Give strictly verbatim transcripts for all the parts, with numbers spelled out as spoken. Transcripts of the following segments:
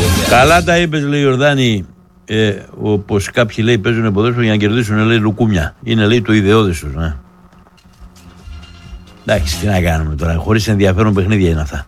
Καλά τα είπες, λέει ο Ιορδάνη, ε, όπως κάποιοι λέει παίζουν ποδόσφαιρο για να κερδίσουν, λέει, λουκούμια. Είναι, λέει, το ιδεώδες τους. Ναι. Εντάξει, τι να κάνουμε τώρα, χωρίς ενδιαφέρον παιχνίδια είναι αυτά.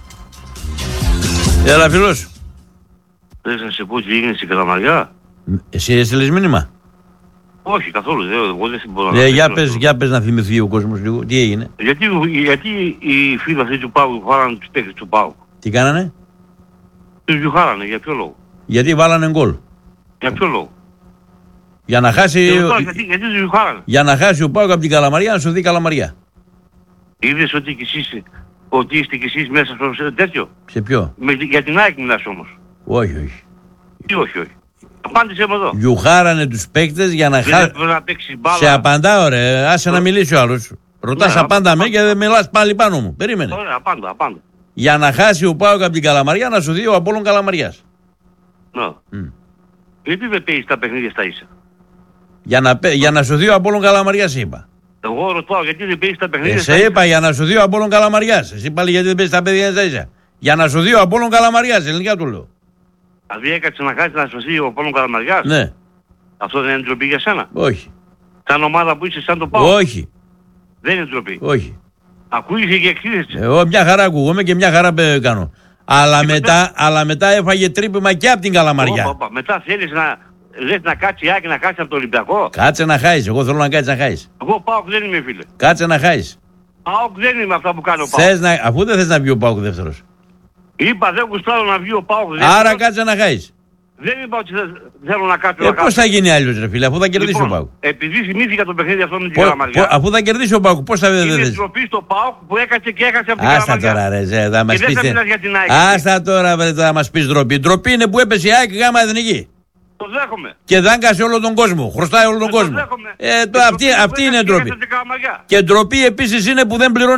Έλα, φίλος. Θες να σε πω τι έγινε στην Καλαμαριά? Εσύ έστειλες μήνυμα? Όχι, καθόλου, δεν, εγώ δεν μπορώ να... Ε, για, πες, για πες να θυμηθεί ο κόσμος λίγο, τι έγινε? Γιατί, γιατί οι φίλοι αυτοί του Πάου χάρανε τους παίκτες του Πάου? Τι κάνανε? Τους διουχάρανε, για ποιο λόγο? Γιατί βάλανε γκολ. Για ποιο λόγο? Για να χάσει, Γιατί, γιατί τους διουχάρανε? για να χάσει ο Πάουκ από την Καλαμαριά, να σωθεί η Καλαμαριά. Είδες ότι κι εσείς, ότι είστε κι εσείς μέσα στο τέτοιο? Σε ποιο? Με, για την ΑΕΚ μιλάς όμως. Όχι, όχι. Τι όχι, όχι. Απάντησε με εδώ. Γιουχάρανε τους παίκτες για να Δεν χάσει. έπρεπε να παίξεις μπάλα. Σε απαντάω, ρε, άσε να μιλήσει ο άλλος. Ρωτάς Ναι, απάντα με απάντα. και δεν μιλάς πάλι πάνω μου. Περίμενε. Ωραία, απάντα, απάντα. Για να χάσει ο Πάουκ από την Καλαμαριά, να σωθεί ο Απόλλων Καλαμαριάς. Να. Mm. Γιατί δεν παίζεις τα παιχνίδια στα ίσα? Για να, πέ- για να σωθεί ο Απόλλων Καλαμαριάς, είπα. Εγώ ρωτάω γιατί δεν παίζεις τα παιχνίδια Ε, στα σε ίσα. είπα για να σωθεί ο Απόλλων Καλαμαριάς. Εσύ πάλι γιατί δεν παίζεις τα παιδιά στα ίσα. Για να σωθεί ο Απόλλων Καλαμαριάς, ελληνικά του λέω. Δηλαδή έκατσε να χάσει να σωθεί ο Απόλλων Καλαμαριάς. Ναι, Αυτό δεν είναι ντροπή για σένα? όχι. Σαν ομάδα που είσαι σαν το Πάο. Όχι, Δεν είναι ντροπή. όχι. Ακούγεσαι και εξήγεσαι. Εγώ μια χαρά ακούγομαι και μια χαρά παι- κάνω. Αλλά μετά, αλλά μετά έφαγε τρύπημα και από την Καλαμαριά. Όπα, όπα. Μετά θέλεις να, λες να κάτσει η Άκη να κάτσει από το Ολυμπιακό. Κάτσε να χάεις. Εγώ θέλω να κάτσεις να χάεις. Εγώ Πάοκ δεν είμαι, φίλε. Κάτσε να χάσεις. Πάοκ δεν είμαι αυτά που κάνω Πάοκ. Θες να, αφού δεν θες να βγει ο Πάουκ δεύτερος. Είπα δεν γουστάρω να βγει ο Πάοκ. Άρα κάτσε να χάσεις. Δεν είπα ότι θε- θέλω να κάτσω Ε, να πώς κάτσω. θα γίνει αλλιώς, ρε φίλε, αφού θα κερδίσει ο Λοιπόν, Πάουκ. επειδή θυμήθηκα το παιχνίδι αυτό με την Πο- πο- Καλαμαριά, Αφού θα κερδίσει ο Πάουκ, πώς θα δεν είναι θες. ντροπή στο Πάοκ που έκατσε και έχασε από την Άστα Καλαμαριά. τώρα, ρε, ζε, θα μας δεν πεις. θα τε- μιλάς για την ΑΕΚ. Άστα τώρα, βρε, θα μας πεις ντροπή. Ντροπή είναι που έπεσε η ΑΕΚ γάμα εθνική. Το δέχομαι. Και δάγκασε όλο τον κόσμο. Χρωστάει όλο τον Το κόσμο. δέχομαι. Ε, Και το, αυτή, ντροπή που αυτή είναι έκατσε και ντροπή. έχασε την Καλαμαριά. Και ντροπή επίσης είναι που δεν πληρώνει